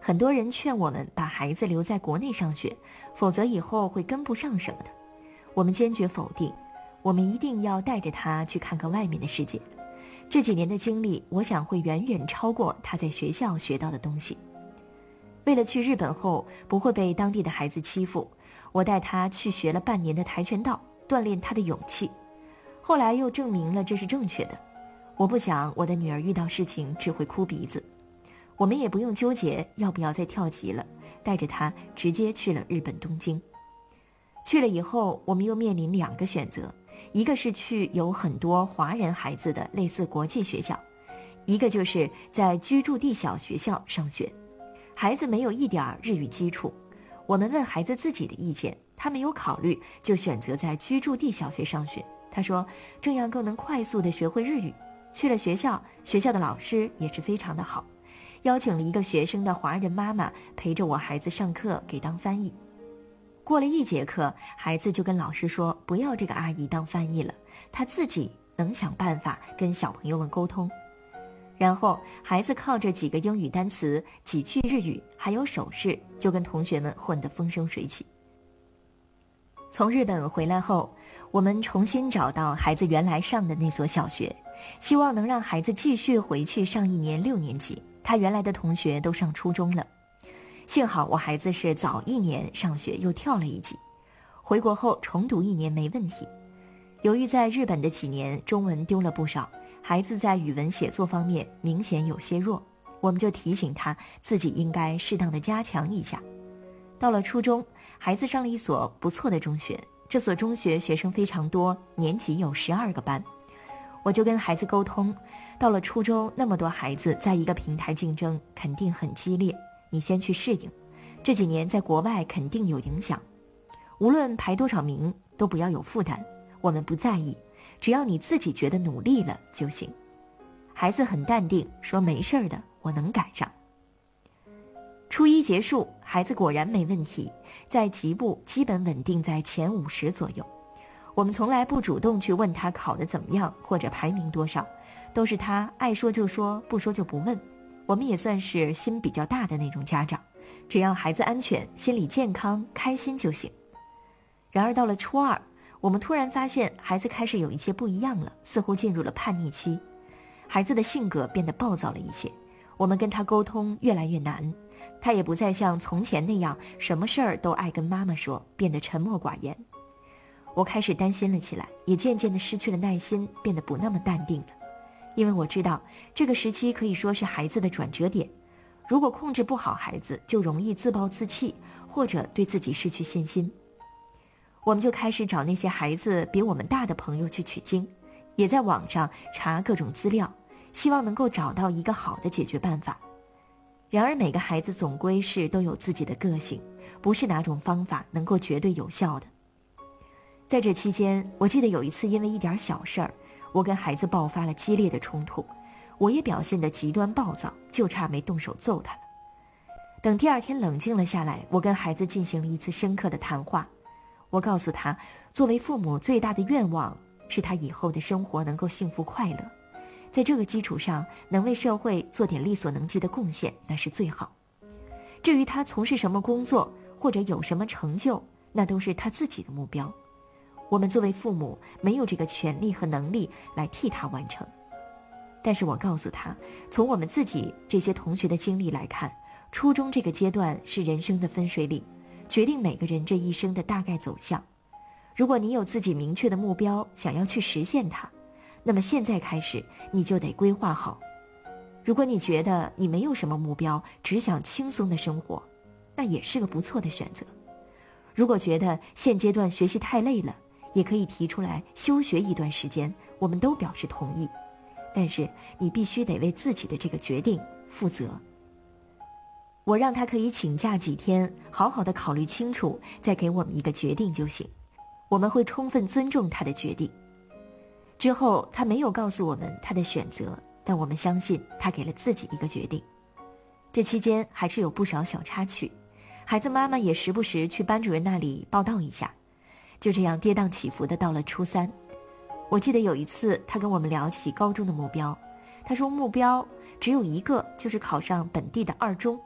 很多人劝我们把孩子留在国内上学，否则以后会跟不上什么的。我们坚决否定，我们一定要带着他去看看外面的世界。这几年的经历，我想会远远超过他在学校学到的东西。为了去日本后不会被当地的孩子欺负，我带他去学了半年的跆拳道，锻炼他的勇气。后来又证明了这是正确的。我不想我的女儿遇到事情只会哭鼻子。我们也不用纠结要不要再跳级了，带着她直接去了日本东京。去了以后，我们又面临2个选择，一个是去有很多华人孩子的类似国际学校，一个就是在居住地小学校上学。孩子没有一点日语基础，我们问孩子自己的意见，他没有考虑就选择在居住地小学上学。他说这样更能快速地学会日语。去了学校，学校的老师也是非常的好，邀请了一个学生的华人妈妈陪着我孩子上课，给当翻译。过了1节课，孩子就跟老师说不要这个阿姨当翻译了，他自己能想办法跟小朋友们沟通。然后孩子靠着几个英语单词、几句日语还有手势，就跟同学们混得风生水起。从日本回来后，我们重新找到孩子原来上的那所小学，希望能让孩子继续回去上1年6年级，他原来的同学都上初中了。幸好我孩子是早1年上学，又跳了1级，回国后重读1年没问题。由于在日本的几年中文丢了不少，孩子在语文写作方面明显有些弱，我们就提醒他自己应该适当的加强一下。到了初中，孩子上了一所不错的中学，这所中学学生非常多，年级有12个班。我就跟孩子沟通，到了初中那么多孩子在一个平台竞争，肯定很激烈，你先去适应，这几年在国外肯定有影响，无论排多少名都不要有负担，我们不在意，只要你自己觉得努力了就行。孩子很淡定，说没事的，我能赶上。初一结束，孩子果然没问题，在级部基本稳定在前50左右。我们从来不主动去问他考得怎么样或者排名多少，都是他爱说就说，不说就不问。我们也算是心比较大的那种家长，只要孩子安全、心理健康、开心就行。然而到了初2，我们突然发现孩子开始有一些不一样了，似乎进入了叛逆期。孩子的性格变得暴躁了一些，我们跟他沟通越来越难，他也不再像从前那样什么事儿都爱跟妈妈说，变得沉默寡言。我开始担心了起来，也渐渐地失去了耐心，变得不那么淡定了。因为我知道这个时期可以说是孩子的转折点，如果控制不好孩子，就容易自暴自弃，或者对自己失去信心。我们就开始找那些孩子比我们大的朋友去取经，也在网上查各种资料，希望能够找到一个好的解决办法。然而每个孩子总归是都有自己的个性，不是哪种方法能够绝对有效的。在这期间，我记得有一次因为一点小事儿，我跟孩子爆发了激烈的冲突，我也表现得极端暴躁，就差没动手揍他了。等第2天冷静了下来，我跟孩子进行了一次深刻的谈话。我告诉他，作为父母最大的愿望是他以后的生活能够幸福快乐，在这个基础上能为社会做点力所能及的贡献，那是最好。至于他从事什么工作或者有什么成就，那都是他自己的目标，我们作为父母没有这个权利和能力来替他完成。但是我告诉他，从我们自己这些同学的经历来看，初中这个阶段是人生的分水岭，决定每个人这一生的大概走向。如果你有自己明确的目标，想要去实现它，那么现在开始你就得规划好。如果你觉得你没有什么目标，只想轻松的生活，那也是个不错的选择。如果觉得现阶段学习太累了，也可以提出来休学一段时间，我们都表示同意。但是你必须得为自己的这个决定负责。我让他可以请假几天，好好的考虑清楚，再给我们一个决定就行。我们会充分尊重他的决定。之后他没有告诉我们他的选择，但我们相信他给了自己一个决定。这期间还是有不少小插曲，孩子妈妈也时不时去班主任那里报道一下。就这样跌宕起伏的到了初3。我记得有一次他跟我们聊起高中的目标，他说目标只有一个，就是考上本地的2中。